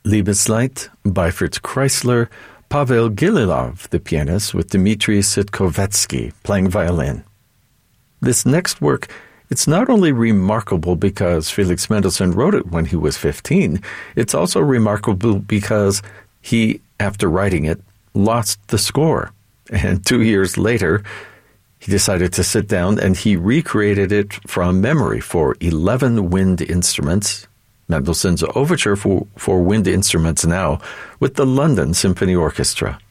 Liebeslied by Fritz Kreisler, Pavel Gililov, the pianist, with Dmitri Sitkovetsky playing violin. This next work, it's not only remarkable because Felix Mendelssohn wrote it when he was 15, it's also remarkable because he, after writing it, lost the score. And 2 years later, he decided to sit down and he recreated it from memory for 11 wind instruments, Mendelssohn's Overture for Wind Instruments Now, with the London Symphony Orchestra.